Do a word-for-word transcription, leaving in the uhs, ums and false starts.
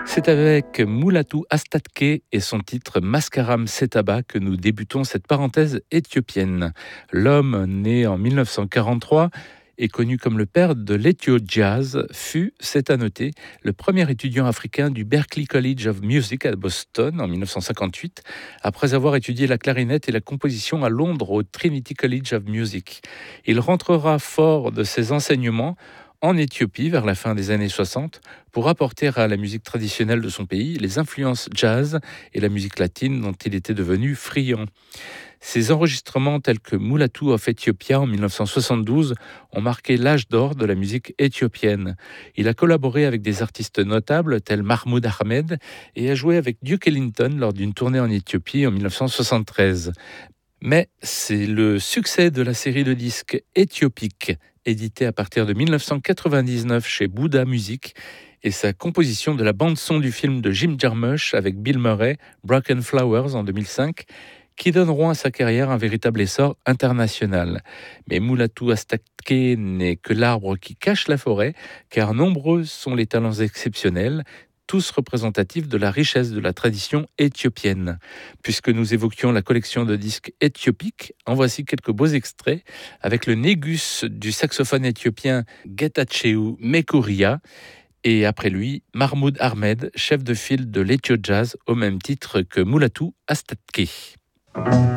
C'est avec Mulatu Astatke et son titre Maskaram Setaba que nous débutons cette parenthèse éthiopienne. L'homme, né en mille neuf cent quarante-trois et connu comme le père de l'Ethio Jazz, fut, c'est à noter, le premier étudiant africain du Berklee College of Music à Boston en mille neuf cent cinquante-huit, après avoir étudié la clarinette et la composition à Londres au Trinity College of Music. Il rentrera fort de ses enseignements en Éthiopie vers la fin des années soixante pour apporter à la musique traditionnelle de son pays les influences jazz et la musique latine dont il était devenu friand. Ses enregistrements tels que Mulatu of Ethiopia en mille neuf cent soixante-douze ont marqué l'âge d'or de la musique éthiopienne. Il a collaboré avec des artistes notables tels Mahmoud Ahmed et a joué avec Duke Ellington lors d'une tournée en Éthiopie en mille neuf cent soixante-treize. Mais c'est le succès de la série de disques Éthiopique, édité à partir de mille neuf cent quatre-vingt-dix-neuf chez Bouddha Music, et sa composition de la bande-son du film de Jim Jarmusch avec Bill Murray, Broken Flowers en deux mille cinq, qui donneront à sa carrière un véritable essor international. Mais Mulatu Astatke n'est que l'arbre qui cache la forêt, car nombreux sont les talents exceptionnels, tous représentatifs de la richesse de la tradition éthiopienne. Puisque nous évoquions la collection de disques éthiopiques, en voici quelques beaux extraits avec le négus du saxophone éthiopien Getachew Mekoria et après lui, Mahmoud Ahmed, chef de file de l'Ethio Jazz au même titre que Mulatu Astatke.